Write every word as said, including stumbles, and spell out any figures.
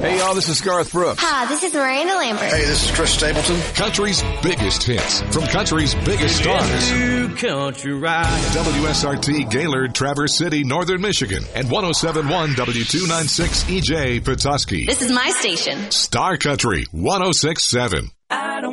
Hey, y'all, this is Garth Brooks. Hi, this is Miranda Lambert. Hey, this is Chris Stapleton. Country's biggest hits from country's biggest stars. Country ride. W S R T Gaylord, Traverse City, Northern Michigan, and one oh seven point one W two ninety-six E J Petoskey. This is my station. Star Country one oh six point seven.